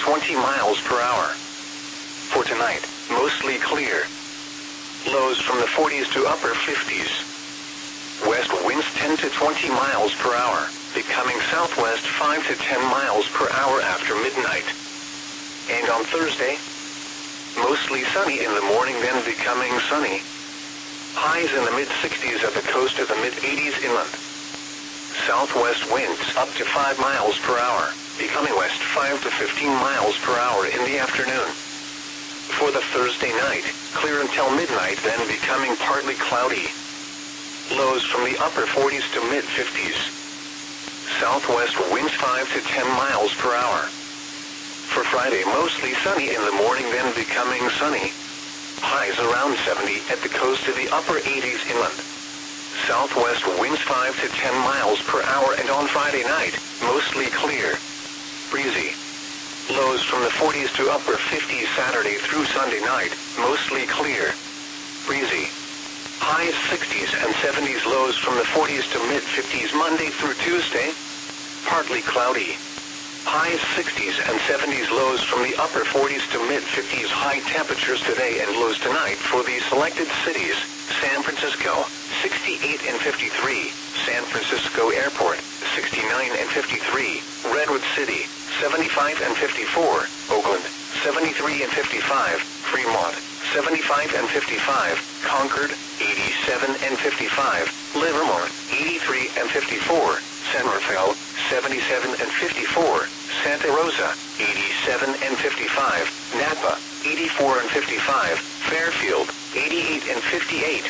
20 miles per hour. For tonight, mostly clear. Lows from the 40s to upper 50s. West winds 10 to 20 miles per hour, becoming southwest 5 to 10 miles per hour after midnight. And on Thursday, mostly sunny in the morning, then becoming sunny. Highs in the mid-60s at the coast to the mid-80s inland. Southwest winds up to 5 miles per hour, becoming west 5 to 15 miles per hour in the afternoon. For the Thursday night, clear until midnight, then becoming partly cloudy. Lows from the upper 40s to mid-50s. Southwest winds 5 to 10 miles per hour. For Friday, mostly sunny in the morning, then becoming sunny. Highs around 70 at the coast to the upper 80s inland. Southwest winds 5 to 10 miles per hour, and on Friday night, mostly clear. Breezy. Lows from the 40s to upper 50s Saturday through Sunday night, mostly clear. Breezy. Highs 60s and 70s, lows from the 40s to mid-50s Monday through Tuesday. Partly cloudy. Highs 60s and 70s, lows from the upper 40s to mid-50s. High temperatures today and lows tonight for the selected cities: San Francisco, 68 and 53, San Francisco Airport, 69 and 53, Redwood City, 75 and 54, Oakland, 73 and 55, Fremont, 75 and 55, Concord, 87 and 55, Livermore, 83 and 54, San Rafael, 77 and 54, Santa Rosa, 87 and 55, Napa, 84 and 55, Fairfield, 88 and 58.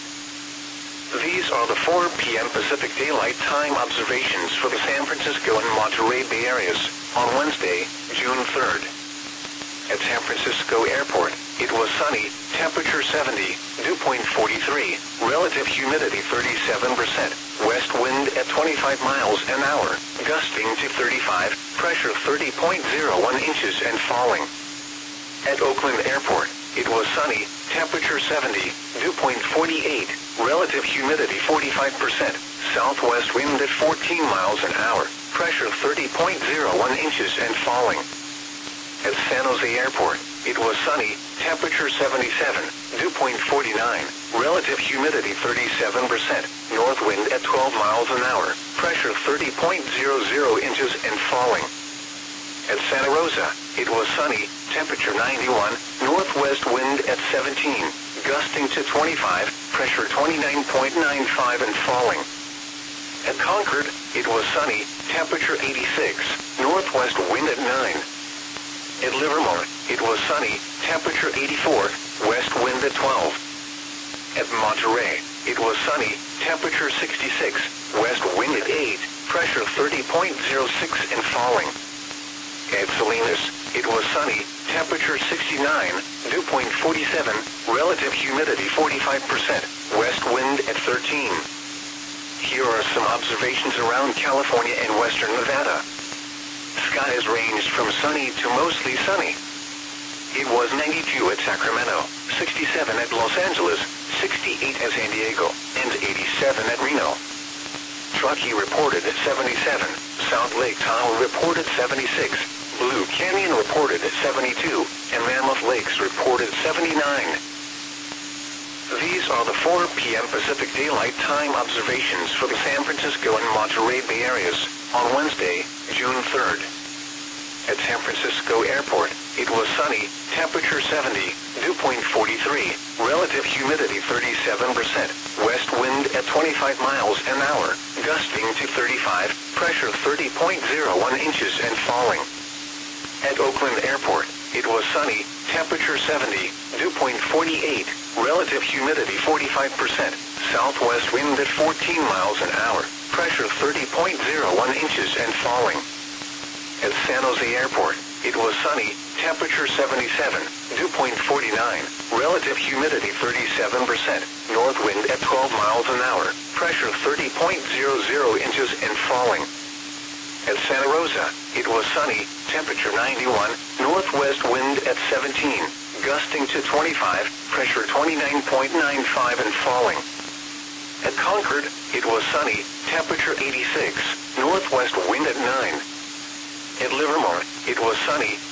These are the 4 p.m. Pacific Daylight Time observations for the San Francisco and Monterey Bay areas on Wednesday, June 3rd. At San Francisco Airport, it was sunny, temperature 70, dew point 43, relative humidity 37%, west wind at 25 miles an hour, gusting to 35, pressure 30.01 inches and falling. At Oakland Airport, it was sunny, temperature 70, dew point 48, relative humidity 45%, southwest wind at 14 miles an hour, pressure 30.01 inches and falling. At San Jose Airport, it was sunny, temperature 77, dew point 49, relative humidity 37%, north wind at 12 miles an hour, pressure 30.00 inches and falling. At Santa Rosa, it was sunny, temperature 91, northwest wind at 17, gusting to 25, pressure 29.95 and falling. At Concord, it was sunny, temperature 86, northwest wind at 9. At Livermore, it was sunny, temperature 84, west wind at 12. At Monterey, it was sunny, temperature 66, west wind at 8, pressure 30.06 and falling. At Salinas, it was sunny, temperature 69, dew point 47, relative humidity 45%, west wind at 13. Here are some observations around California and western Nevada. Skies ranged from sunny to mostly sunny. It was 92 at Sacramento, 67 at Los Angeles, 68 at San Diego, and 87 at Reno. Truckee reported at 77, South Lake Tahoe reported 76, Blue Canyon reported at 72, and Mammoth Lakes reported 79. These are the 4 p.m. Pacific Daylight Time observations for the San Francisco and Monterey Bay areas on Wednesday, June 3rd. At San Francisco Airport, it was sunny, temperature 70, dew point 43, relative humidity 37%, west wind at 25 miles an hour, gusting to 35, pressure 30.01 inches and falling. At Oakland Airport, it was sunny, temperature 70, dew point 48, relative humidity 45%, southwest wind at 14 miles an hour, pressure 30.01 inches and falling. At San Jose Airport, it was sunny, temperature 77, dew point 49, relative humidity 37%, north wind at 12 miles an hour, pressure 30.00 inches and falling. At Santa Rosa, it was sunny, temperature 91, northwest wind at 17, gusting to 25, pressure 29.95 and falling. At Concord, it was sunny, temperature 86, northwest wind at 9. At Livermore, it was sunny,